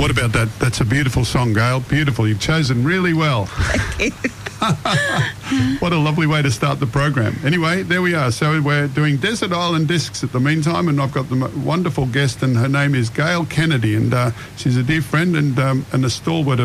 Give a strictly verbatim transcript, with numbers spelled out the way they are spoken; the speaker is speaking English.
What about that? That's a beautiful song, Gail. Beautiful. You've chosen really well. Thank you. What a lovely way to start the program. Anyway, there we are. So we're doing Desert Island Discs at the meantime, and I've got the wonderful guest, and her name is Gail Kennedy, and uh, she's a dear friend and, um, and a stalwart